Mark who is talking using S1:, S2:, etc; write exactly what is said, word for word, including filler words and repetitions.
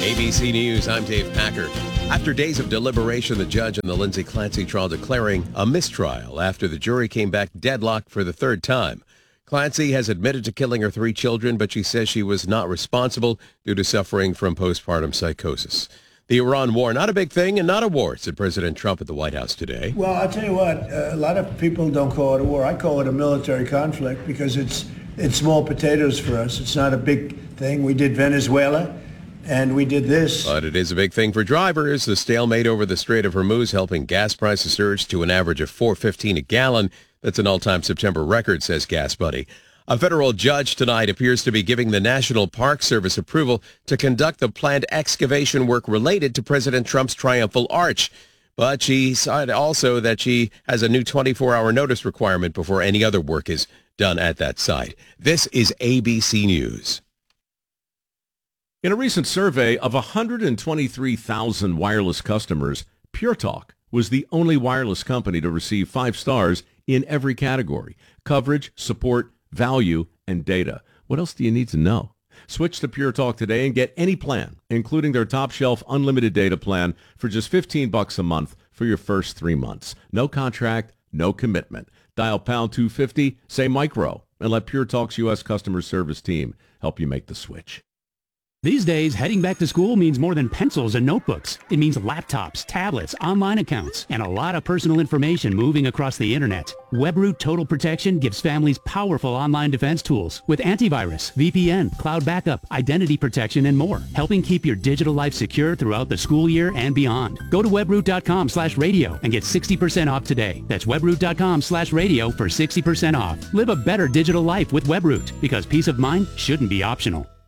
S1: A B C News, I'm Dave Packer. After days of deliberation, the judge in the Lindsay Clancy trial declaring a mistrial after the jury came back deadlocked for the third time. Clancy has admitted to killing her three children, but she says she was not responsible due to suffering from postpartum psychosis. The Iran war, not a big thing and not a war, said President Trump at the White House today.
S2: Well, I'll tell you what, uh, a lot of people don't call it a war. I call it a military conflict because it's it's small potatoes for us. It's not a big thing. We did Venezuela. And we did this.
S1: But it is a big thing for drivers. The stalemate over the Strait of Hormuz helping gas prices surge to an average of four fifteen a gallon. That's an all-time September record, says Gas Buddy. A federal judge tonight appears to be giving the National Park Service approval to conduct the planned excavation work related to President Trump's Triumphal Arch. But she said also that she has a new twenty-four hour notice requirement before any other work is done at that site. This is A B C News.
S3: In a recent survey of one hundred twenty-three thousand wireless customers, Pure Talk was the only wireless company to receive five stars in every category: coverage, support, value, and data. What else do you need to know? Switch to Pure Talk today and get any plan, including their top shelf unlimited data plan for just fifteen bucks a month for your first three months. No contract, no commitment. Dial pound two fifty, say micro, and let Pure Talk's U S customer service team help you make the switch.
S4: These days, heading back to school means more than pencils and notebooks. It means laptops, tablets, online accounts, and a lot of personal information moving across the internet. WebRoot Total Protection gives families powerful online defense tools with antivirus, V P N, cloud backup, identity protection, and more, helping keep your digital life secure throughout the school year and beyond. Go to webroot.com slash radio and get sixty percent off today. That's webroot.com slash radio for sixty percent off. Live a better digital life with WebRoot, because peace of mind shouldn't be optional.